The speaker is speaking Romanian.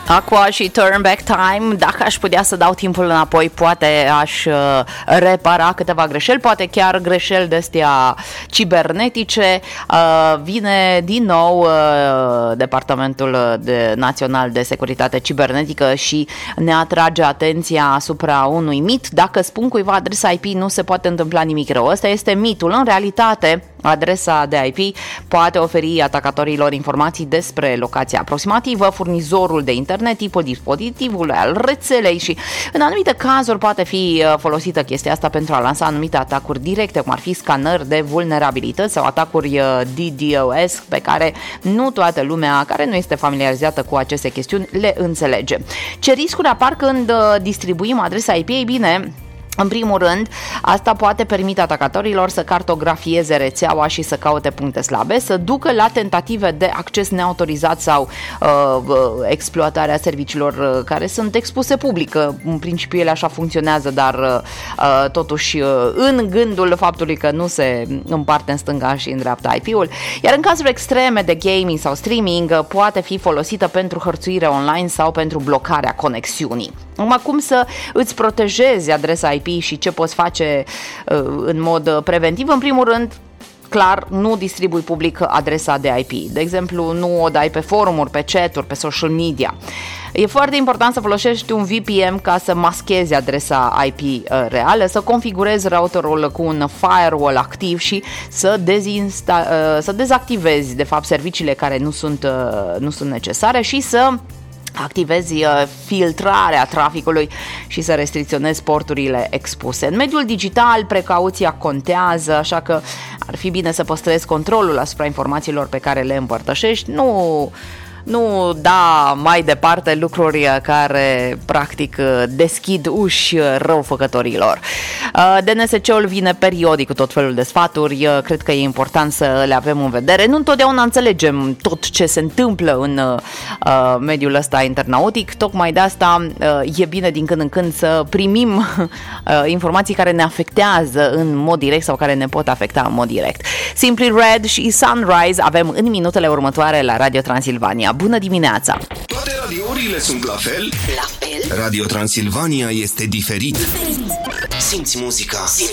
Aqua și Turn Back Time. Dacă aș putea să dau timpul înapoi, poate aș repara câteva greșeli, poate chiar greșeli de-astea cibernetice. Vine din nou Departamentul Național de Securitate Cibernetică și ne atrage atenția asupra unui mit. Dacă spun cuiva adresa IP, nu se poate întâmpla nimic rău. Ăsta este mitul. În realitate, adresa de IP poate oferi atacatorilor informații despre locația aproximativă, furnizorul de internet, tipul dispozitivului, al rețelei și în anumite cazuri poate fi folosită chestia asta pentru a lansa anumite atacuri directe, cum ar fi scanări de vulnerabilități sau atacuri DDoS pe care nu toată lumea care nu este familiarizată cu aceste chestiuni le înțelege. Ce riscuri apar când distribuim adresa IP? Ei bine, în primul rând, asta poate permite atacatorilor să cartografieze rețeaua și să caute puncte slabe, să ducă la tentative de acces neautorizat sau exploatarea serviciilor care sunt expuse public. În principiu ele așa funcționează, dar totuși în gândul faptului că nu se împarte în stânga și în dreapta IP-ul. Iar în cazuri extreme de gaming sau streaming, poate fi folosită pentru hărțuire online sau pentru blocarea conexiunii. Numai cum să îți protejezi adresa IP și ce poți face în mod preventiv? În primul rând, clar, nu distribui public adresa de IP. De exemplu, nu o dai pe forumuri, pe chat-uri, pe social media. E foarte important să folosești un VPN ca să maschezi adresa IP reală, să configurezi routerul cu un firewall activ și să dezactivezi, de fapt, serviciile care nu sunt necesare și să activezi filtrarea traficului și să restricționezi porturile expuse. În mediul digital, precauția contează, așa că ar fi bine să păstrezi controlul asupra informațiilor pe care le împărtășești. Nu da mai departe lucruri care practic deschid uși răufăcătorilor. DNSC-ul vine periodic cu tot felul de sfaturi, cred că e important să le avem în vedere. Nu întotdeauna înțelegem tot ce se întâmplă în mediul ăsta internautic, tocmai de asta e bine din când în când să primim informații care ne afectează în mod direct sau care ne pot afecta în mod direct. Simply Red și Sunrise avem în minutele următoare la Radio Transilvania. Bună dimineața! Toate radiourile sunt la fel? La fel? Radio Transilvania este diferit. Simți muzica.